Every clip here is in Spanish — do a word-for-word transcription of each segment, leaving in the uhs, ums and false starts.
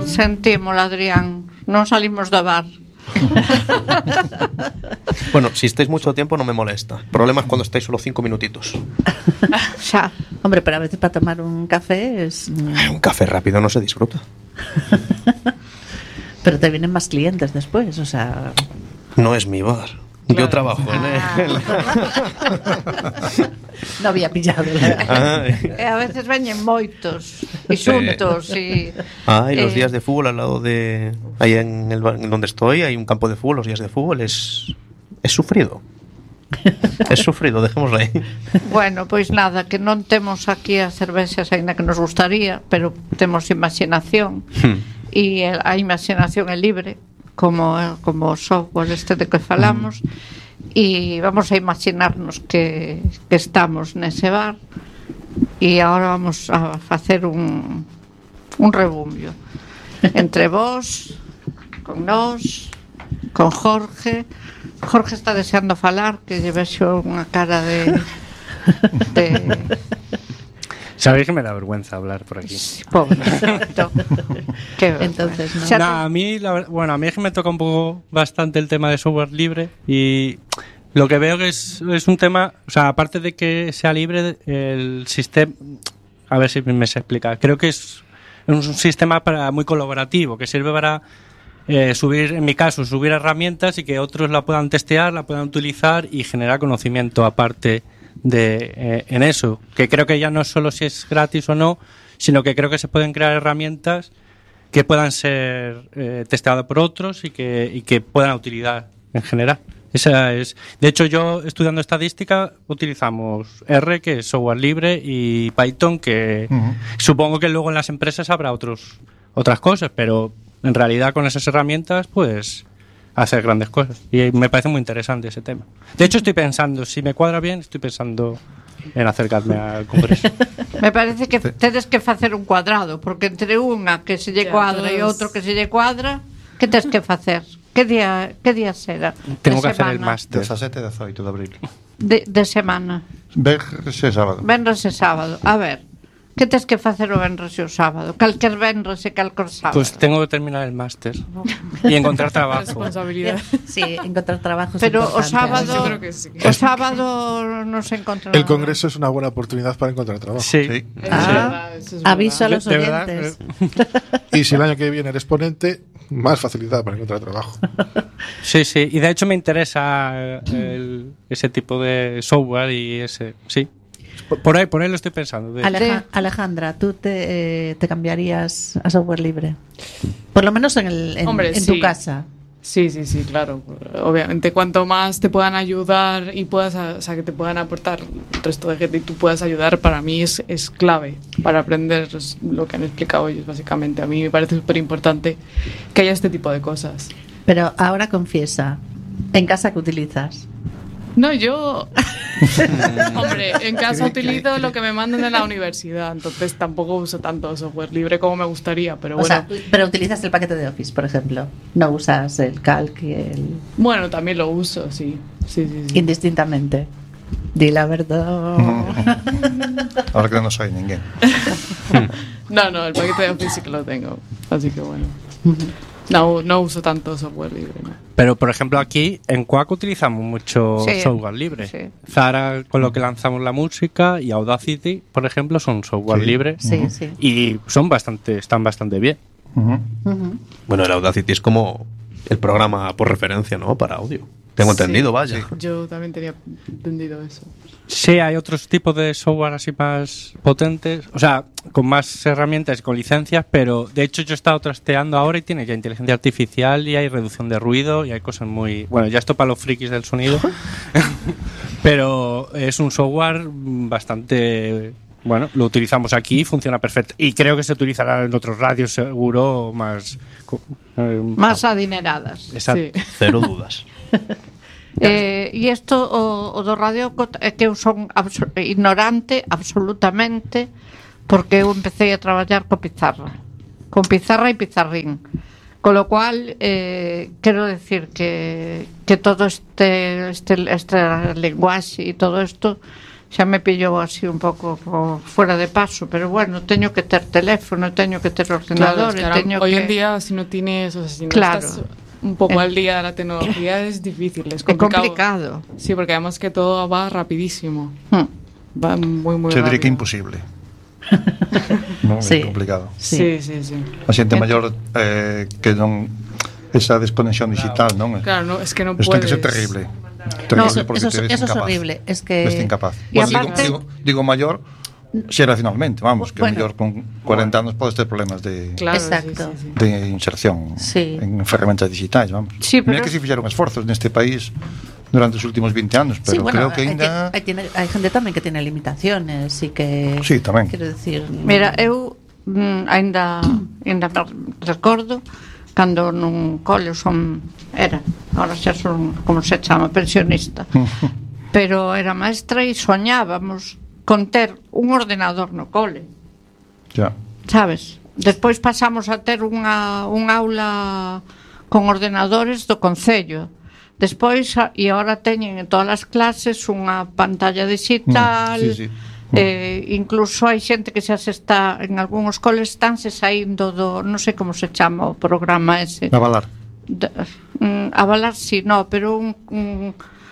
Sentímolo, Adrián, non salimos do bar. Bueno, si estáis mucho tiempo no me molesta. El problema es cuando estáis solo cinco minutitos. Xa. Hombre, pero a veces para tomar un café es... Eh, un café rápido no se disfruta. Pero te vienen más clientes después, o sea... No es mi bar. Claro. Yo trabajo en Ah. él. No había pillado. La... E a veces veñen moitos e xuntos e Ah, y los eh, días de fútbol al lado de... Ahí en el bar en donde estoy hay un campo de fútbol. Los días de fútbol es... Es sufrido. Es sufrido, dejémoslo ahí. Bueno, pois nada, que non temos aquí as cervexas aínda que nos gustaría, pero temos imaginación e a imaginación é libre, como como o software este de que falamos, e vamos a imaginarnos que, que estamos nese bar e agora vamos a facer un un rebumbio entre vós, con nós, con Jorge. Jorge está deseando falar, que lle vexo unha cara de de Sabéis que me da vergüenza hablar por aquí. pobre. Que, Entonces, ¿no? xa No, te- a mí, la ver- bueno, a mí es que me toca un poco bastante el tema de software libre y lo que veo que es, es un tema, o sea, aparte de que sea libre, el sistema, a ver si me se explica, creo que es un sistema para, muy colaborativo, que sirve para eh, subir, en mi caso, subir herramientas y que otros la puedan testear, la puedan utilizar y generar conocimiento aparte de eh, en eso, que creo que ya no es solo si es gratis o no, sino que creo que se pueden crear herramientas que puedan ser eh, testeadas por otros y que, y que puedan utilidad en general. Esa es, de hecho, yo estudiando estadística utilizamos R, que es software libre, y Python, que Ujú. supongo que luego en las empresas habrá otros otras cosas, pero en realidad con esas herramientas puedes hacer grandes cosas. Y me parece muy interesante ese tema. De hecho, estoy pensando, si me cuadra bien, estoy pensando en acercarme al Congreso. Me parece que tedes que facer un cuadrado, porque entre unha que se lle Ya, cuadra e todos- outro que se lle cuadra, que tes que facer? Que día, que día será? Tengo De que hacer el semana. máster. dezasete e dezoito de abril. De, de semana. Venres e sábado. Venres e sábado. A ver, que tes que facer o venres e o sábado? Calquer venres e calquer sábado. Pues tengo que terminar el máster y encontrar trabajo. Responsabilidad. Sí, encontrar trabajo es Pero o importante. sábado, Yo creo que sí. o sábado no se encontra El nada. Congreso es una buena oportunidad para encontrar trabajo. Sí. Sí. Es Ah, verdad, eso es aviso a verdad. los De verdad, oyentes. Y si el año que viene eres ponente, más facilidad para encontrar trabajo. Sí, sí. Y de hecho me interesa el- ese tipo de software y ese. Sí. Por- Por ahí, por ahí lo estoy pensando. de- Aleja- Alejandra, ¿tú te, eh, te cambiarías a software libre? Por lo menos en, el, en, Hombre, en sí. tu casa. Sí, sí, sí, claro. Obviamente, cuanto más te puedan ayudar y puedas, o sea, que te puedan aportar el resto de gente y tú puedas ayudar, para mí es, es clave para aprender lo que han explicado ellos, básicamente. A mí me parece súper importante que haya este tipo de cosas. Pero ahora confiesa, ¿en casa qué utilizas? No, yo. Hombre, en casa utilizo lo que me mandan de la universidad, entonces tampoco uso tanto software libre como me gustaría, pero O bueno. sea, pero utilizas el paquete de Office, por ejemplo. No usas el Calc y el... Bueno, también lo uso, sí. Sí, sí, sí. Indistintamente. Di la verdad. Ahora que non soy ninguén. No, no, el paquete de Office sí que lo tengo, así que bueno. No, no uso tanto software libre, ¿no? Pero, por ejemplo, aquí en Quack utilizamos mucho Sí, software libre. sí. Zara, con lo que lanzamos la música, y Audacity, por ejemplo, son software Sí. libre. Sí, sí. Y son bastante, están bastante bien. Ujú. Ujú. Bueno, el Audacity es como el programa por referencia, ¿no? Para audio. Tengo Sí, entendido, vaya. Yo también tenía entendido eso. Sí, hay otros tipos de software así más potentes, o sea, con más herramientas y con licencias, pero de hecho yo he estado trasteando ahora y tiene ya inteligencia artificial y hay reducción de ruido y hay cosas muy... Bueno, ya esto para los frikis del sonido, pero es un software bastante... Bueno, lo utilizamos aquí y funciona perfecto. Y creo que se utilizará en otros radios seguro más... eh, Más adineradas. Exacto. Sí. Cero dudas. Eh, e isto o, o do radio é que eu son abso- ignorante absolutamente, porque eu empecé a traballar co pizarra con pizarra e pizarrín, con lo cual eh, quero decir que, que todo este, este este lenguaxe e todo isto xa me pillou así un pouco co- fuera de paso, pero bueno, teño que ter teléfono, teño que ter Claro, ordenador, es que e ahora, teño hoy que... en día si no tienes, o sea, si no Claro. estás un poco Eh. al día de la tecnología es difícil, es É complicado. complicado. Sí, porque además que todo va rapidísimo, Hmm. va muy muy Se rápido. diría que imposible. Non, Sí. é complicado. Sí, sí, sí. A xente maior eh, que non esa desconexión digital, non? Claro, no, es que no Isto ten que puedes. ser terrible. Terrible Eso, porque eso, te ves eso es incapaz. horrible. Es que. Ves incapaz. Y Bueno, digo, aparte- digo, digo maior xeracionalmente, vamos, que Bueno. mellor con cuarenta anos podes ter problemas de Claro, Exacto. sí, sí, sí. de inserción Sí. en ferramentas digitais, vamos. Sí, Mira pero- que si fixeron esforzos neste país durante os últimos veinte anos, Sí, pero bueno, creo que hay, ainda hay, tiene- hay gente tamén que tiene limitaciones y que. Sí, tamén. Quiero decir. Mira, eu mm, ainda ainda me recordo cando nun cole son era, ahora xa son como se chama, pensionista. Pero era maestra e soñábamos con ter un ordenador no cole, ya. sabes? Despois pasamos a ter unha un aula con ordenadores do concello. Despois a- e agora teñen en todas as clases unha pantalla digital. Mm, sí, sí. Eh, incluso hai xente que xa se está en algúns coles estánse saindo do, non sei como se chama o programa ese. Avalar. De, mm, avalar si, sí, no, pero un, un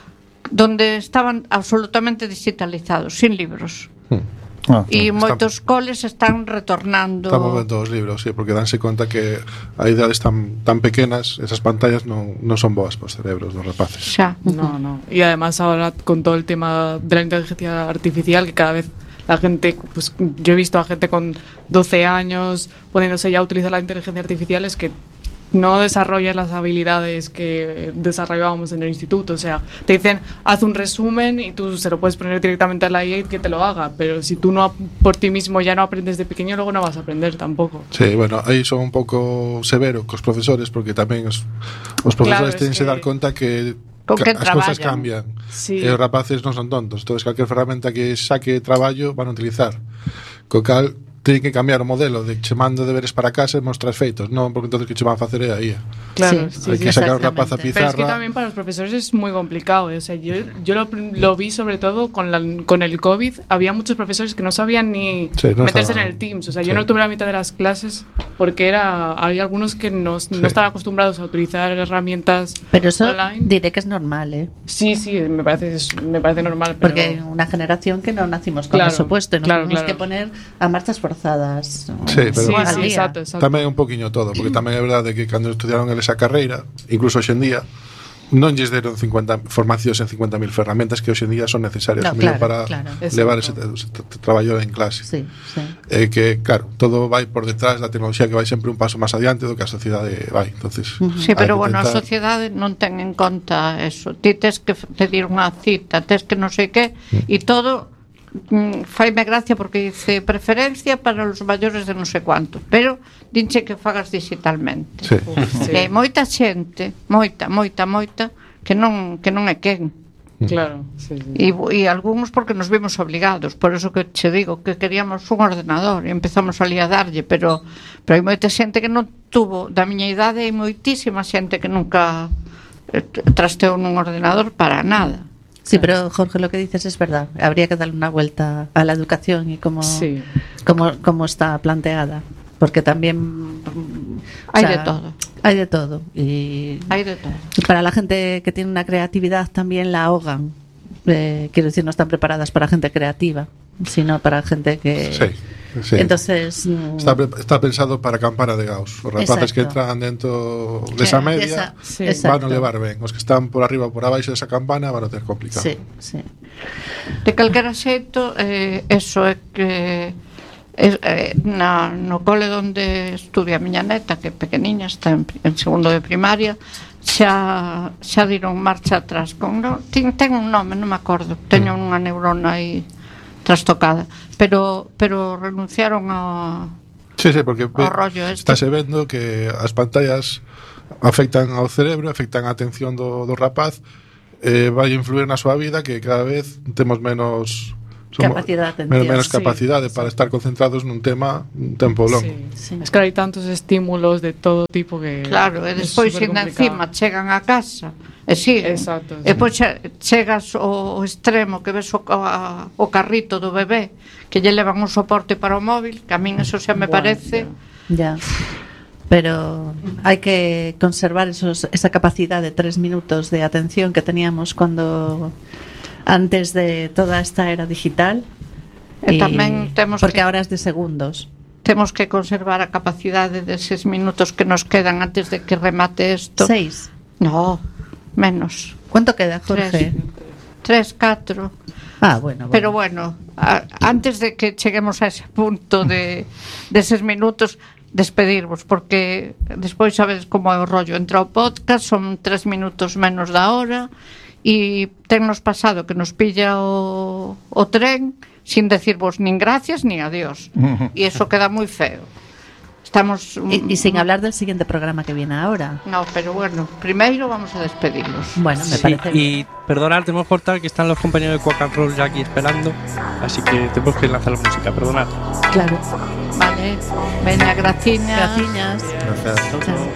donde estaban absolutamente digitalizados, sin libros. Ah, E Está- moitos coles están retornando. Estamos vendo os libros, sí, porque danse conta que a idades tan, tan pequenas, esas pantallas non, non son boas para os cerebros dos rapaces. Xa. No, no. Y además ahora con todo el tema de la inteligencia artificial, que cada vez la gente, pues yo he visto a gente con doce años poniéndose ya a utilizar la inteligencia artificial, es que no desarrollas las habilidades que desarrollábamos en el instituto. O sea, te dicen, haz un resumen y tú se lo puedes poner directamente a la I A que te lo haga, pero si tú no por ti mismo ya no aprendes de pequeño, luego no vas a aprender tampoco. Sí, bueno, aí son un pouco severo cos profesores porque tamén os, os profesores Claro, es teñense que- dar conta que Con ca- que as cousas traballan. cambian. Sí. E os rapaces non son tontos, entonces calquer ferramenta que saque traballo van a utilizar. Co cal teñen que cambiar o modelo de che mando deberes para casa e mostras feitos, non, porque entonces que che van facer é a I A. Claro, Sí, sí, Hai sí, que sacar o rapaz a exactamente. Pero es que pizarra. también para los profesores es muy complicado. ¿eh? O sea, yo, yo lo, lo vi sobre todo con, la, con el COVID. Había muchos profesores que no sabían ni Sí, no meterse estaban- en el Teams. O sea, sí. yo no tuve la mitad de las clases porque era hay algunos que no, no estaban acostumbrados a utilizar herramientas Pero eso online. diré que es normal, ¿eh? Sí, sí, me parece, es- me parece normal. Pero Porque hay una generación que no nacimos con Claro, eso puesto y nos claro, tenemos claro. que poner a marchas forzadas. Sí, pero- sí, al sí, día. exacto, exacto. Tamén un poquinho todo, porque tamén é verdade que cando estudiaron eles a carreira, incluso hoxe en día, non lles deron cincuenta formacións en cincuenta mil ferramentas que hoxe en día son necesarias No, o mellor claro, para claro. levar Exacto. ese, ese, ese traballo en clase. Sí, sí. É que, claro, todo vai por detrás da tecnoloxía que vai sempre un paso máis adiante do que a sociedade vai. Entonces, Sí, hai pero que bueno, a intentar- sociedade non ten en conta eso. Ti tes que f- pedir unha cita, tes que non sei que, e todo mm, faime gracia porque dice preferencia para os maiores de non sei cuánto, pero dinche que fagas digitalmente. Sí. Sí, E hai moita xente, moita, moita, moita, que non que non é quen. claro. Sí, sí. E, e algúns porque nos vimos obligados. Por eso que che digo que queríamos un ordenador e empezamos ali a darlle, pero pero hai moita xente que non tuvo da miña idade, hai moitísima xente que nunca eh, trasteou nun ordenador para nada. Sí, pero Jorge, lo que dices es verdad. Habría que darle una vuelta a la educación y cómo, Sí. cómo, cómo está planteada. Porque también... mm, Hay de todo. Hay de todo. Y, Hai de todo. y para la gente que tiene una creatividad también la ahogan. Eh, quiero decir, no están preparadas para gente creativa, sino para gente que... Sí, sí. Entonces... mm, Está, pre- está pensado para a campana de Gauss. Os rapaces Exacto. que entran dentro desa Sí, media esa- Sí. exacto. van a levar ben. Os que están por arriba ou por abaixo desa campana van a ter complicado. Sí, sí. De calquera xeito, eh, eso é que es, eh, na, no cole onde estudia a miña neta, que é pequeniña, está en, pri- en segundo de primaria, xa, xa diron marcha atrás con, no, ten, ten un nome, non me acordo, teño unha neurona aí trastocada, pero pero renunciaron a Sí, sí, porque ve, rollo este. estáse vendo que as pantallas afectan ao cerebro, afectan a atención do, do rapaz, eh, vai influir na súa vida, que cada vez temos menos Somos- Capacidade de atención, menos, menos sí, capacidade para estar concentrados nun tema un tempo longo. Sí. Sí. Es que hai tantos estímulos de todo tipo que Claro, e é despois ainda supercomplicado. encima chegan a casa e siguen. Exacto, E sí. pois che- chegas ao extremo que ves o, a, o carrito do bebé que lle levan un soporte para o móvil, que a min eso xa me Bueno, parece. Ya. Pero hay que conservar esos, esa capacidad de tres minutos de atención que teníamos cuando antes de toda esta era digital. E tamén temos porque que- ahora es de segundos. Temos que conservar a capacidade deses minutos que nos quedan antes de que remate isto. Seis. No, menos. ¿Cuánto queda, Jorge? Tres, catro. Ah, bueno, bueno. Pero bueno, a, antes de que cheguemos a ese punto de deses minutos, despedirvos, porque despois sabedes como é o rollo. Entra o podcast, son tres minutos menos da hora, e tennos pasado que nos pilla o, o tren sin decirvos nin gracias nin adiós. E eso queda moi feo. Estamos... Y, y sin hablar del siguiente programa que viene ahora. No, pero bueno, primeiro vamos a despedirnos. Bueno, me Sí, parece bien. y perdonad, tenemos que cortar que están los compañeros de Quack and Roll ya aquí esperando, así que tenemos que lanzar la música, perdonad. Claro. Vale, veña, graciñas. Graciñas. Gracias. Chao.